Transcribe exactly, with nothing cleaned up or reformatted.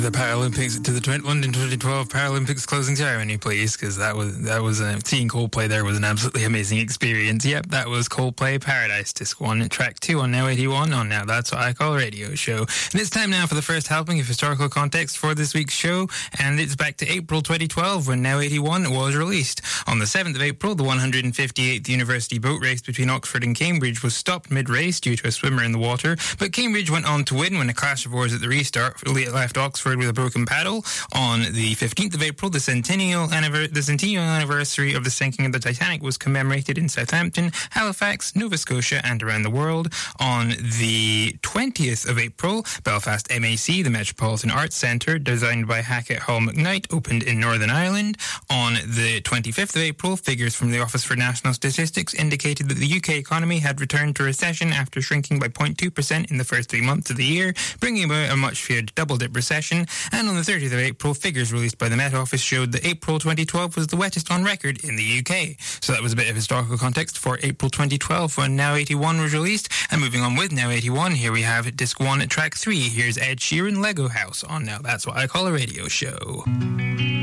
The Paralympics to the London twenty twelve Paralympics closing ceremony, please, because that was that was uh, seeing Coldplay there was an absolutely amazing experience. Yep, that was Coldplay Paradise Disc One, track two on Now eighty-one on Now That's What I Call a Radio Show. And it's time now for the first helping of historical context for this week's show, and it's back to April twenty twelve when Now eighty-one was released. On the seventh of April, the one hundred fifty-eighth University boat race between Oxford and Cambridge was stopped mid-race due to a swimmer in the water, but Cambridge went on to win when a clash of oars at the restart left Oxford with a broken paddle. On the fifteenth of April, the centennial, anniver- the centennial anniversary of the sinking of the Titanic was commemorated in Southampton, Halifax, Nova Scotia, and around the world. On the twentieth of April, Belfast M A C, the Metropolitan Arts Centre, designed by Hackett Hall McKnight, opened in Northern Ireland. On the twenty-fifth of April, figures from the Office for National Statistics indicated that the U K economy had returned to recession after shrinking by zero point two percent in the first three months of the year, bringing about a much-feared double-dip recession. And on the thirtieth of April, figures released by the Met Office showed that April twenty twelve was the wettest on record in the U K. So that was a bit of historical context for April twenty twelve when Now eighty-one was released. And moving on with Now eighty-one, here we have Disc one, Track three. Here's Ed Sheeran, Lego House on Now That's What I Call a Radio Show.